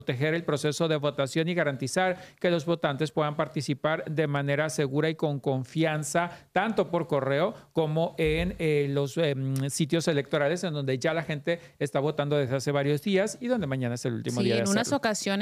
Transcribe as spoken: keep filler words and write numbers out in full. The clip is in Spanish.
proteger el proceso de votación y garantizar que los votantes puedan participar de manera segura y con confianza, tanto por correo como en eh, los eh, sitios electorales en donde ya la gente está votando desde hace varios días y donde mañana es el último Sí, día de en unas hacerlo. ocasiones